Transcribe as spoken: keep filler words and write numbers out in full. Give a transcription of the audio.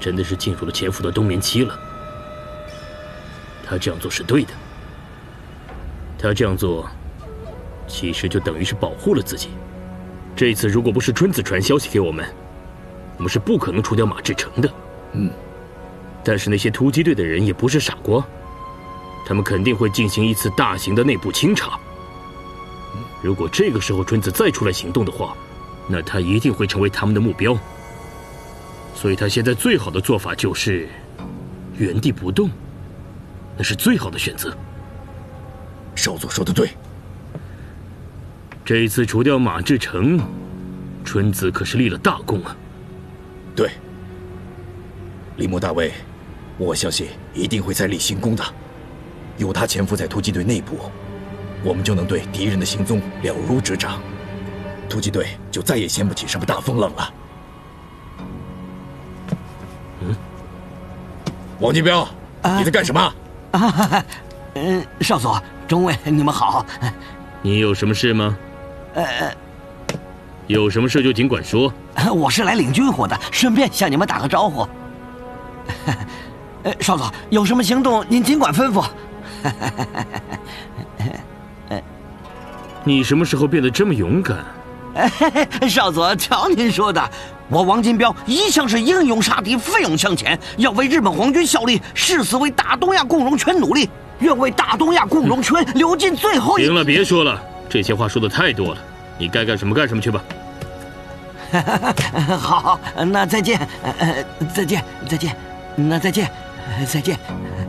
真的是进入了潜伏的冬眠期了。他这样做是对的，他这样做，其实就等于是保护了自己。这次如果不是春子传消息给我们，我们是不可能除掉马志成的。 嗯， 但是那些突击队的人也不是傻瓜，他们肯定会进行一次大型的内部清查。如果这个时候春子再出来行动的话，那他一定会成为他们的目标。所以他现在最好的做法就是原地不动，那是最好的选择。 少佐说的对， 这一次除掉马志成，春子可是立了大功啊。 对，铃木大尉，我相信一定会再立新功的。有他潜伏在突击队内部，我们就能对敌人的行踪了如指掌，突击队就再也掀不起什么大风浪了。 嗯， 王金彪， 啊、 你在干什么？ 啊，嗯，少佐、中尉，你们好。 你有什么事吗？ 呃， 有什么事就尽管说。 我是来领军火的，顺便向你们打个招呼。呃，少佐，有什么行动您尽管吩咐。 你什么时候变得这么勇敢？ 少佐，瞧您说的，我王金彪一向是英勇杀敌，奋勇向前，要为日本皇军效力，誓死为大东亚共荣圈努力，愿为大东亚共荣圈流尽最后一。 行了，别说了，这些话说的太多了，你该干什么干什么去吧。 好，那再见，呃，再见，再见，那再见，再见。